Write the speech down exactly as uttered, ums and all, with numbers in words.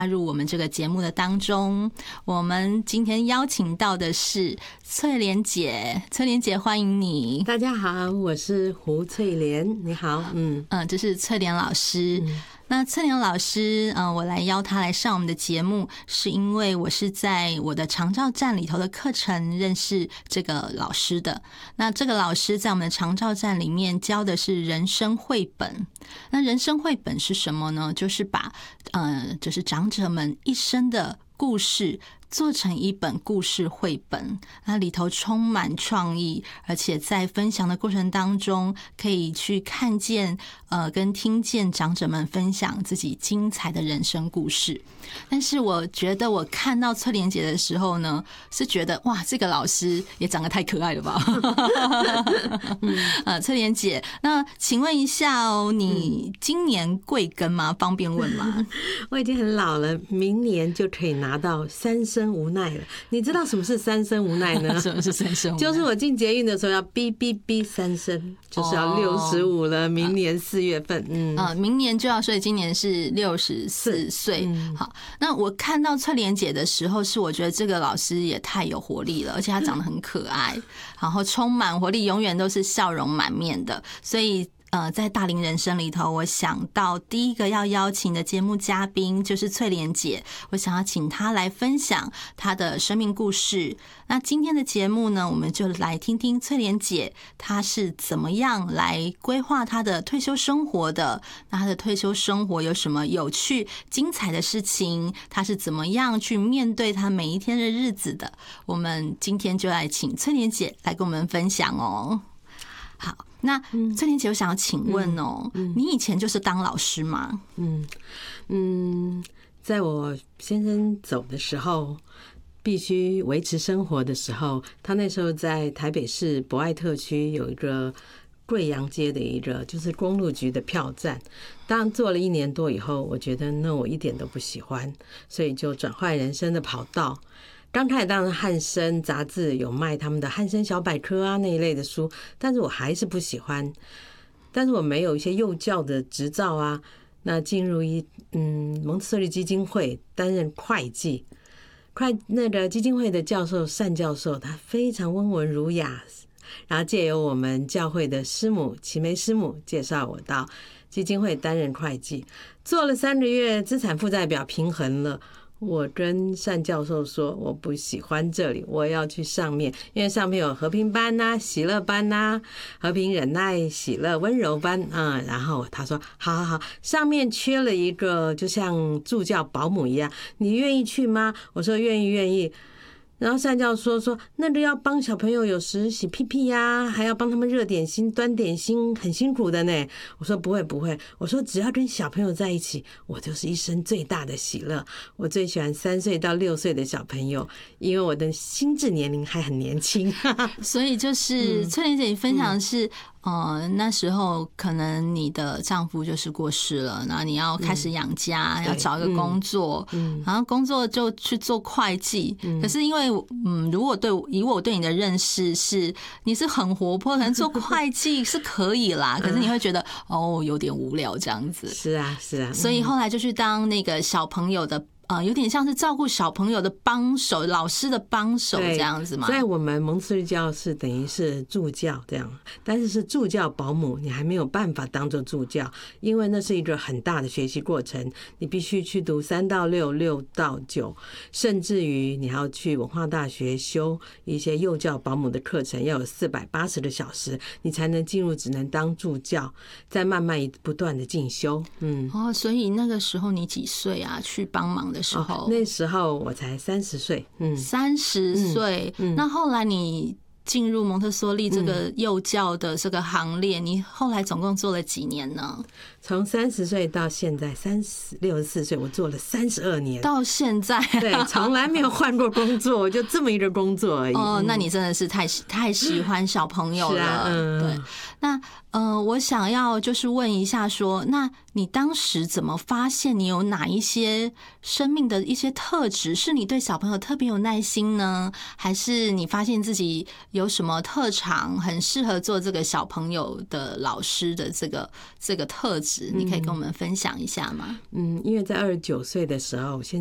加入我们这个节目的当中。我们今天邀请到的是翠莲姐，翠莲姐欢迎你。 大家好，我是胡翠莲，你好。嗯嗯，这是翠莲老师。 嗯那翠莲老师，嗯、呃，我来邀她来上我们的节目，是因为我是在我的长照站里头的课程认识这个老师的。那这个老师在我们的长照站里面教的是人生绘本。那人生绘本是什么呢？就是把，呃，就是长者们一生的故事做成一本故事绘本，那里头充满创意，而且在分享的过程当中，可以去看见呃跟听见长者们分享自己精彩的人生故事。但是我觉得我看到翠莲姐的时候呢，是觉得哇，这个老师也长得太可爱了吧。呃，翠莲姐，那请问一下哦，你今年贵庚吗？方便问吗？ 我已经很老了，明年就可以拿到三生无奈了。你知道什么是三生无奈呢？ 什么是三生无奈？ 就是我进捷运的时候要哔哔哔三声，就是要六十五了。明年四月份，嗯啊、呃，明年就要，所以今年是六十四岁。好，那我看到翠莲姐的时候，是我觉得这个老师也太有活力了，而且她长得很可爱，然后充满活力，永远都是笑容满面的，所以。呃，在大龄人生里头，我想到第一个要邀请的节目嘉宾就是翠莲姐，我想要请她来分享她的生命故事。那今天的节目呢，我们就来听听翠莲姐她是怎么样来规划她的退休生活的。那她的退休生活有什么有趣、精彩的事情？她是怎么样去面对她每一天的日子的？我们今天就来请翠莲姐来跟我们分享哦。好，那翠莲姐，我想要请问哦，嗯嗯、你以前就是当老师吗？ 嗯嗯，在我先生走的时候，必须维持生活的时候，他那时候在台北市博爱特区有一个贵阳街的一个就是公路局的票站。当做了一年多以后，我觉得那我一点都不喜欢，所以就转换人生的跑道。刚开始当然汉声杂志有卖他们的汉声小百科啊那一类的书，但是我还是不喜欢。但是我没有一些幼教的执照啊，那进入一嗯蒙特梭利基金会担任会计，会那个基金会的教授单教授，他非常温文儒雅，然后借由我们教会的师母齐梅师母介绍我到基金会担任会计，做了三个月，资产负债表平衡了。我跟单教授说，我不喜欢这里，我要去上面，因为上面有和平班呐、啊、喜乐班呐、啊、和平忍耐、喜乐温柔班啊、嗯。然后他说，好好好，上面缺了一个，就像助教保姆一样，你愿意去吗？我说愿意，愿意。然后单教授说说那个要帮小朋友有时洗屁屁呀、啊，还要帮他们热点心、端点心，很辛苦的呢。我说不会不会，我说只要跟小朋友在一起，我就是一生最大的喜乐。我最喜欢三岁到六岁的小朋友，因为我的心智年龄还很年轻。 所以就是翠莲姐，你分享的是。呃，那时候可能你的丈夫就是过世了，然后你要开始养家，嗯、要找一个工作，嗯，然后工作就去做会计。嗯、可是因为，嗯，如果对以我对你的认识是你是很活泼，可能做会计是可以啦，可是你会觉得哦有点无聊这样子。 是啊，是啊。 所以后来就去当那个小朋友的。呃，有点像是照顾小朋友的帮手，老师的帮手这样子嘛。 在我们蒙特梭利教是等于是助教这样，但是是助教保姆，你还没有办法当做助教，因为那是一个很大的学习过程，你必须去读三到六、六到九，甚至于你还要去文化大学修一些幼教保姆的课程，要有四百八十个小时，你才能进入，只能当助教，再慢慢不断的进修。嗯， 哦，所以那个时候你几岁啊？去帮忙的时候， 哦、那时候我才三十岁，嗯， 三十岁。那后来你进入蒙特梭利这个幼教的这个行列，嗯、你后来总共做了几年呢？ 从三十岁到现在三十六十四岁，我做了三十二年， 到现在、啊、 对，从来没有换过工作，就这么一个工作而已。 哦，那你真的是太太喜欢小朋友了。是啊，嗯，对。那呃，我想要就是问一下说，那你当时怎么发现你有哪一些生命的一些特质，是你对小朋友特别有耐心呢？还是你发现自己有什么特长，很适合做这个小朋友的老师的这个这个特质？你可以跟我们分享一下吗？ 嗯，因为在二十九岁的时候，先